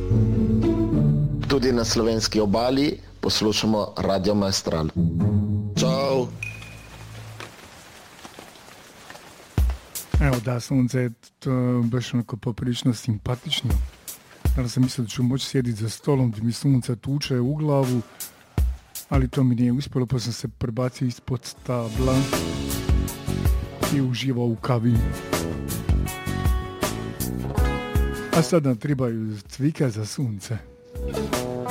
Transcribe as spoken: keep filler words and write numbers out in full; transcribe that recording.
Tudi na slovenski obali poslušamo Radio Maestral. Ćao! Evo da, sunce, to je baš onako poprilično simpatično. Danas sam mislio da ću moći sjediti za stolom gdje mi sunce tuče u glavu, ali to mi nije uspjelo, pa sam se prebacio ispod stabla i uživao u kavi. A sad nam trebaju cvika za sunce.